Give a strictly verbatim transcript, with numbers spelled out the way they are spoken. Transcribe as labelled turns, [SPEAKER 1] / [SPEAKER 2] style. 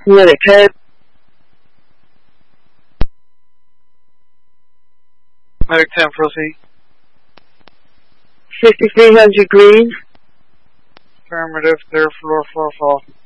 [SPEAKER 1] Medic ten.
[SPEAKER 2] Medic ten, proceed.
[SPEAKER 1] sixty-three hundred green.
[SPEAKER 2] Affirmative, third floor, floor fall.